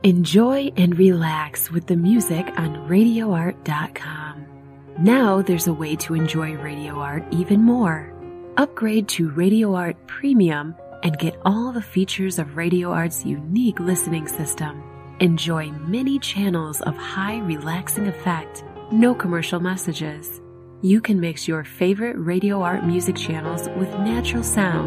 Enjoy and relax with the music on RadioArt.com. Now there's a way to enjoy Radio Art even more. Upgrade to Radio Art Premium and get all the features of Radio Art's unique listening system. Enjoy many channels of high relaxing effect, no commercial messages. You can mix your favorite Radio Art music channels with natural sound